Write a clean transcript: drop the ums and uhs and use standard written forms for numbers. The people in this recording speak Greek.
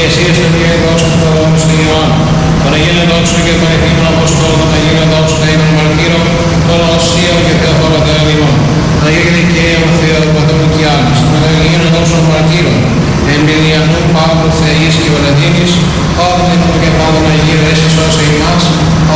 εσύ στον Κύριε δόξα του Θεού στον Ιωάννη. Παναγία δόξα και των Εθνικών Αποστόλων, Παναγία δόξα των Μαρτύρων, των Οσίων και Θεοφόρων Θεαλήμων. Παναγία Δικαία ο Θεό του Πατρού και Άννης. Παναγία δόξα των Μαρτύρων, Εμπειριανού Παύλου Θεής και Βαλαντίνης, Παύλου και Παύλου Αγίου Έσαι σώσε ημάς.